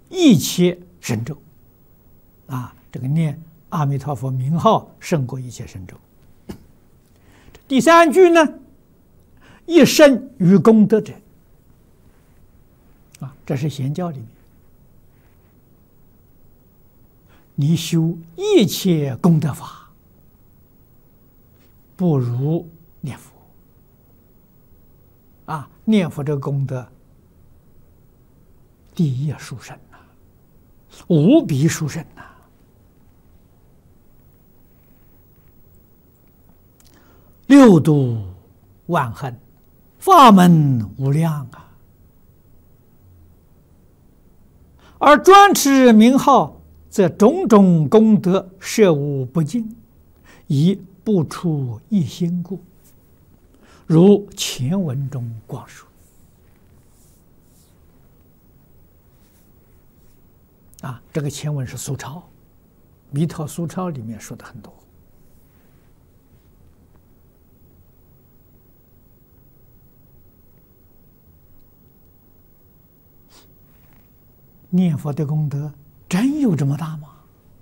一切神咒啊，这个念阿弥陀佛名号胜过一切神咒。第三句呢，一生于功德者啊，这是显教里面，你修一切功德法，不如念佛啊，念佛这个功德第一殊胜呐，无比殊胜呐。六度万恨，法门无量啊！而专持名号，则种种功德摄无不尽，以不出一心故。如前文中光说啊，这个前文是苏超，《弥陀苏超》里面说的很多。念佛的功德真有这么大吗？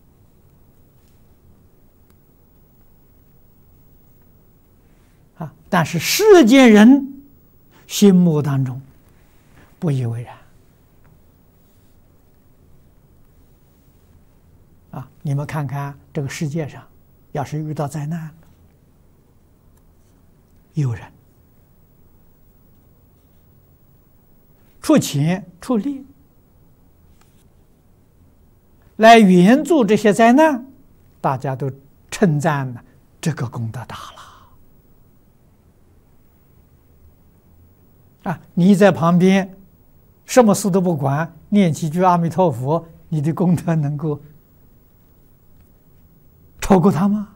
啊！但是世间人心目当中不以为然。啊！你们看看这个世界上，要是遇到灾难了，有人出钱出力来援助这些灾难，大家都称赞呢，这个功德大了。啊，你在旁边什么事都不管，念几句阿弥陀佛，你的功德能够超过他吗？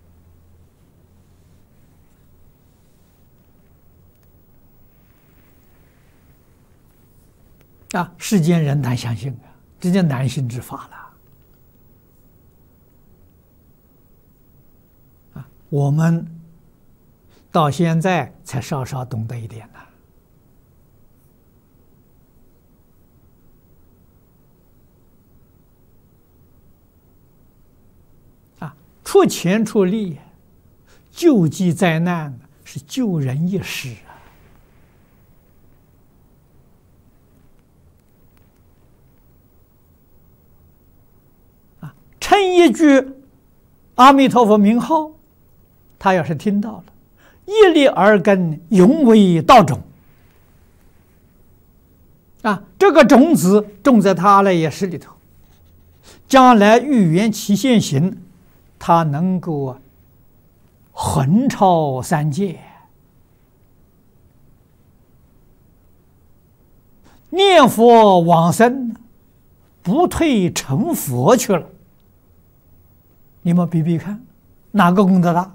啊，世间人难相信啊，这叫难信之法了。我们到现在才稍稍懂得一点呢。啊，出钱出力救济灾难是救人一时啊！称一句阿弥陀佛名号，他要是听到了，一粒耳根，永为道种啊！这个种子种在他的业识里头，将来欲缘其现行，他能够横超三界，念佛往生，不退成佛去了。你们比比看，哪个功德大？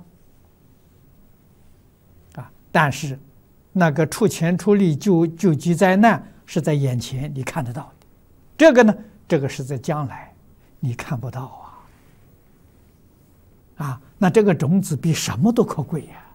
但是，那个出钱出力救济灾难是在眼前你看得到的，这个呢，这个是在将来你看不到啊！啊，那这个种子比什么都可贵呀！